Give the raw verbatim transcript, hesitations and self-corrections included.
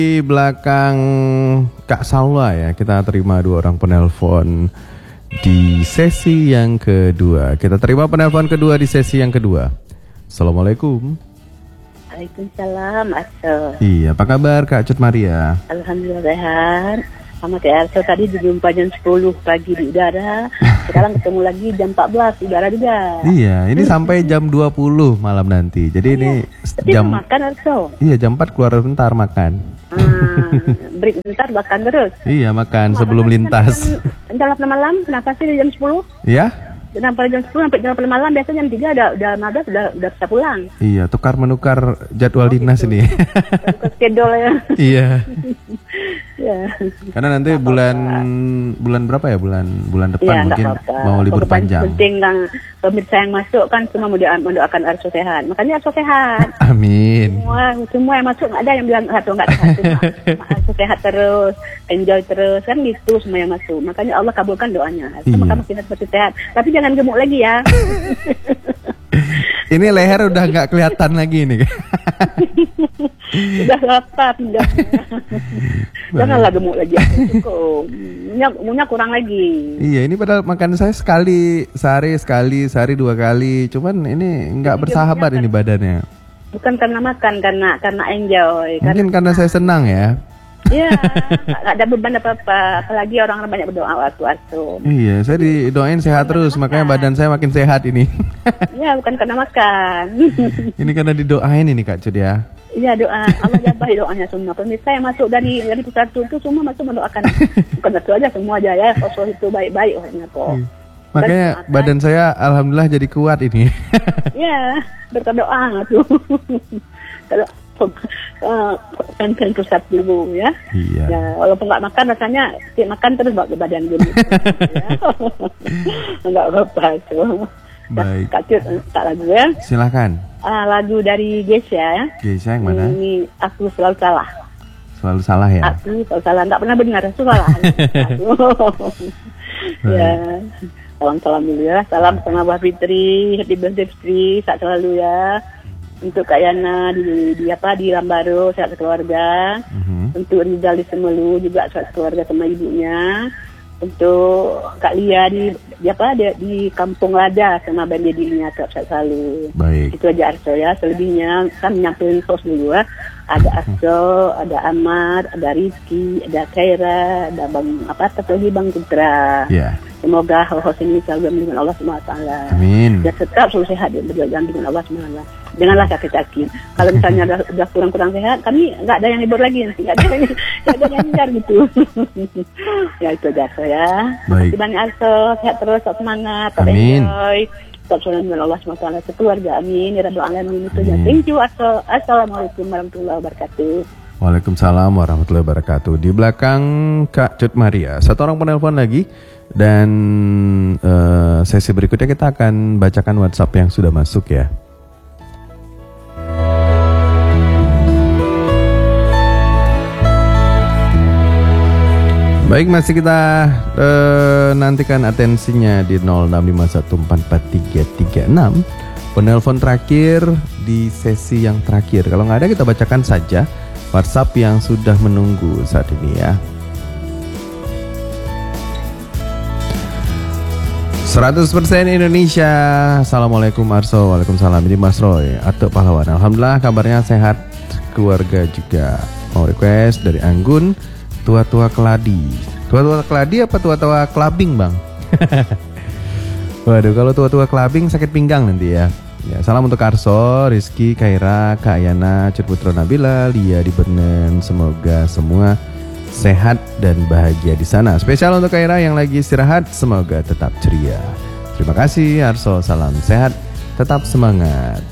Di belakang Kak Salwa ya, kita terima dua orang penelpon di sesi yang kedua. Kita terima penelpon kedua di sesi yang kedua. Assalamualaikum. Waalaikumsalam, Arso. Iya, apa kabar Kak Cut Maria? Alhamdulillah sehat. Sama kayak Arso tadi dijumpa jam sepuluh pagi di udara. Sekarang ketemu lagi jam empat belas udara juga. Iya, ini sampai jam dua puluh malam nanti. Jadi oh, ini iya. jam makan Arso. Iya, jam empat keluar bentar makan. Hmm, break bentar makan terus. Iya, makan sebelum lintas. Jam delapan malam, kenapa sih jam sepuluh? Iya? Kenapa jam sepuluh sampai jam delapan malam, biasanya jam tiga udah udah lima belas udah udah bisa pulang. Iya, tukar menukar jadwal oh, dinas gitu. Ini. Tukar schedule ya. Iya. Ya. Karena nanti apa-apa. bulan bulan berapa ya? Bulan bulan depan ya, mungkin apa-apa. Mau libur Pokoknya panjang. Penting kan pemirsa yang masuk kan semua mendoakan Arso sehat. Makanya Arso sehat. Amin. Semua semua yang masuk nggak ada yang bilang satu nggak sehat. Cuma Arso sehat terus, enjoy terus kan gitu semua yang masuk. Makanya Allah kabulkan doanya. Sama kamu kita seperti sehat. Tapi jangan gemuk lagi ya. Ini leher udah nggak kelihatan lagi nih. Udah rapat, udah. Janganlah gemuk lagi. Cukup. Minyak, minyak kurang lagi. Iya, ini padahal makan saya sekali sehari sekali sehari dua kali. Cuman ini nggak bersahabat ini badannya. Bukan karena makan, karena karena enjoy. Mungkin karena, karena saya senang ya. Iya, nggak ada beban apa-apa. Apalagi orang banyak berdoa waktu Arso. Iya, saya didoain sehat bukan terus, makanya badan saya makin sehat ini. Iya, bukan karena makan. Ini karena didoain ini Kak Cud ya. Iya, doa. Allah jabahi doanya semua. Pemirsa yang masuk dari dari pusat itu semua masuk mendoakan. Bukan satu aja, semua aja ya. Rasul itu baik-baik orangnya kok. Iya. Makanya dan, badan akan... saya alhamdulillah jadi kuat ini. Iya, berdoa tuh. Kalau Uh, kan kan pusat dulu ya. Iya. Ya, walaupun nggak makan rasanya makan terus bawa badan dulu. Ya. Nggak apa-apa tuh. Baik. Kak Cut, tak lagu ya. Silakan. Uh, lagu dari Geisha ya. Geisha yang mana? Ini aku selalu salah. Selalu salah ya. Aku selalu salah, nggak pernah benar, itu salah. Ya. Salam salam dulu ya. Salam sama Mbak Fitri, happy birthday Fitri, sehat selalu ya. Untuk Kak Yana di, di apa di Lambaro sehat keluarga. Uh-huh. Untuk Rizal di Semelu juga sehat keluarga sama ibunya. Untuk Kak Lia di, di apa di, di Kampung Lada sama Bandedinya sehat selalu. Baik. Itu aja Arso ya. Selebihnya kan nyampein host dulu ya. Ada Arso, ada Amar, ada Rizky, ada Kaira, ada Bang apa lagi Bang Putra. Iya. Yeah. Semoga host ini selalu dengan Allah subhanahu wa taala. Amin. Dan tetap selalu sehat dan berjalan dengan Allah subhanahu wa taala. Janganlah sakit-sakit. Kalau misalnya udah, udah kurang-kurang sehat, kami nggak ada yang libur lagi, nggak ada yang nggak ada yang ngejar gitu. Ya itu aja Arso ya. Baik. Banyak Arso, sehat terus, tetap semangat, tetap Amin. enjoy, tetap selalu dengan Allah subhanahu wa taala sekeluarga. Amin. Ya rabbal alamin itu aja. Thank you Arso. Assalamualaikum warahmatullahi wabarakatuh. Waalaikumsalam warahmatullahi wabarakatuh. Di belakang Kak Cut Maria, satu orang penelpon lagi. Dan uh, sesi berikutnya kita akan bacakan WhatsApp yang sudah masuk ya. Baik, masih kita uh, nantikan atensinya di nol enam lima satu empat empat tiga tiga enam. Penelpon terakhir di sesi yang terakhir. Kalau nggak ada kita bacakan saja WhatsApp yang sudah menunggu saat ini ya. seratus persen Indonesia. Assalamualaikum Arso. Waalaikumsalam. Ini Mas Roy Atuk Pahlawan. Alhamdulillah kabarnya sehat, keluarga juga. Mau request dari Anggun, tua-tua keladi. Tua-tua keladi apa tua-tua kelabing Bang? Waduh, kalau tua-tua kelabing sakit pinggang nanti ya. Ya, salam untuk Arso, Rizky, Kaira, Kak Ayana, Cut Putra Nabila, Lia di Benen. Semoga semua sehat dan bahagia di sana. Spesial untuk Kaira yang lagi istirahat, semoga tetap ceria. Terima kasih Arso, salam sehat, tetap semangat.